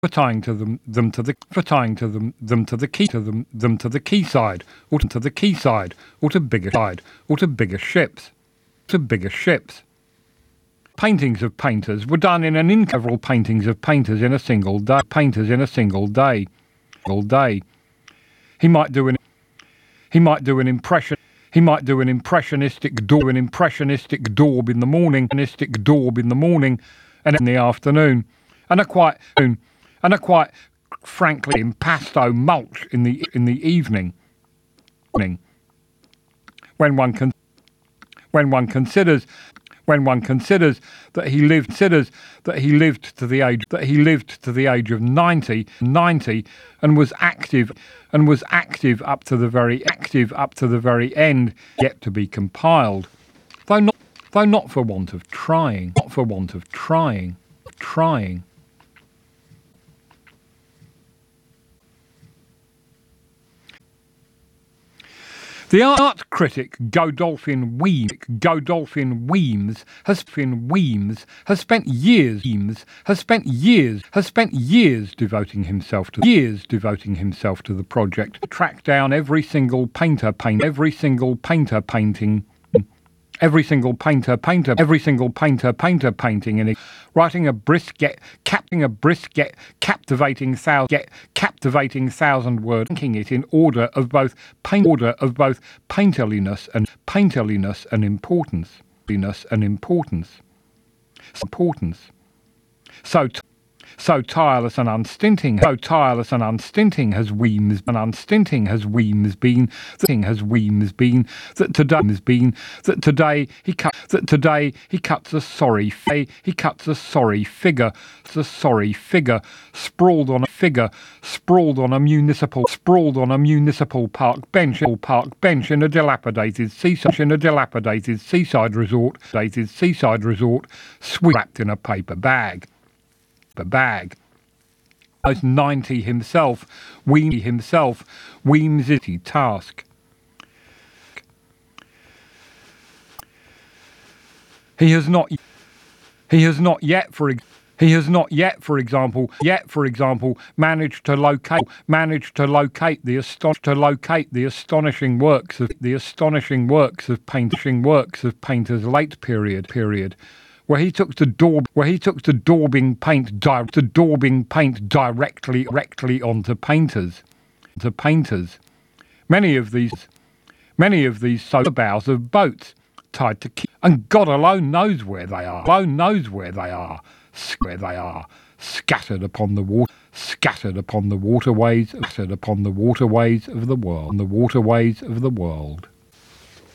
for tying to them to the for tying to them to the key to them to the quayside, or to the quayside, or to bigger side, or to bigger ships, to bigger ships. Paintings of painters were done in several paintings of painters in a single day. Painters in a single day. All day. He might do an impression. He might do an impressionistic daub in the morning, and in the afternoon, and a quite frankly impasto mulch in the evening. When one considers that he lived to the age of 90 and was active up to the very end, yet to be compiled, though not for want of trying. The art critic Godolphin Weems has spent years devoting himself to the project, to track down every single painter painting, and writing a brisk yet captivating thousand words, ranking it in order of both painterliness and importance. So tireless and unstinting has Weems been that today he cuts a sorry figure sprawled on a municipal park bench in a dilapidated seaside resort, wrapped in a paper bag. Almost 90 himself, Weems' task. He has not yet, for example, managed to locate the astonishing works of painter's late period. Where he took to daubing paint directly onto painters. Many of these solar bows of boats tied to quay, and God alone knows where they are. Scattered upon the waterways of the world.